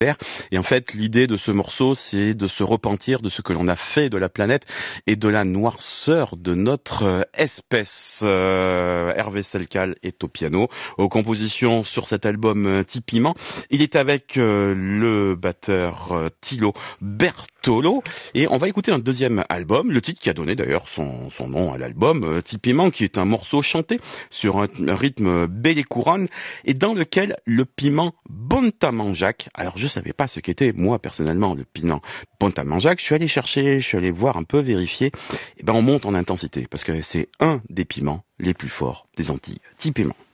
Et en fait, l'idée de ce morceau, c'est de se repentir de ce que l'on a fait de la planète et de la noirceur de notre espèce. Hervé Selcal est au piano, aux compositions sur cet album Tipiment. Il est avec le batteur Thilo Bertolo et on va écouter un deuxième album, le titre qui a donné d'ailleurs son nom à l'album, Tipiment, qui est un morceau chanté sur un rythme belle et couronne et dans lequel le piment Bontamanjak, alors je savais pas ce qu'était moi personnellement le piment Bontamanjak, je suis allé chercher, je suis allé voir un peu, vérifier, et ben on monte en intensité parce que c'est un des piments les plus forts des Antilles, Tipiment.